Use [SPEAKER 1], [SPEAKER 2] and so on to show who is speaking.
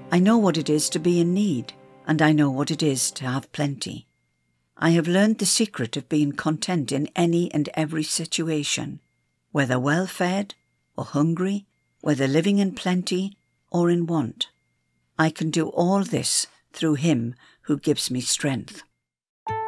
[SPEAKER 1] I know what it is to be in need, and I know what it is to have plenty. I have learned the secret of being content in any and every situation, whether well-fed or hungry, whether living in plenty or in want. I can do all this through Him who gives me strength.